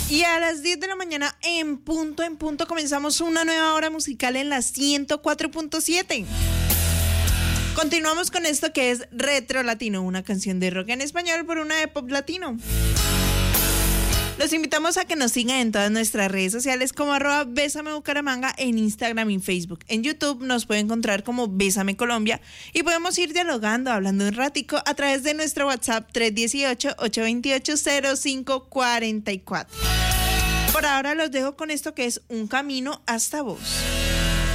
Y a las 10 de la mañana en punto, comenzamos una nueva hora musical en la 104.7. Continuamos con esto que es Retro Latino, una canción de rock en español por una de pop latino. Los invitamos a que nos sigan en todas nuestras redes sociales como @BésameBucaramanga en Instagram y Facebook. En YouTube nos pueden encontrar como Bésame Colombia y podemos ir dialogando, hablando un ratico a través de nuestro WhatsApp 318-828-0544. Por ahora los dejo con esto que es Un Camino hasta Vos.